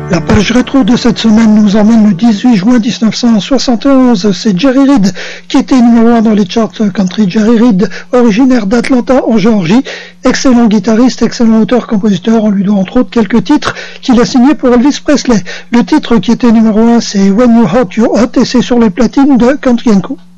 La page rétro de cette semaine nous emmène le 18 juin 1971. C'est Jerry Reed qui était numéro 1 dans les charts country. Jerry Reed, originaire d'Atlanta en Géorgie, excellent guitariste, excellent auteur-compositeur. On lui doit entre autres quelques titres qu'il a signés pour Elvis Presley. Le titre qui était numéro 1, c'est When You Hot, You're Hot, et c'est sur les platines de Country & Co.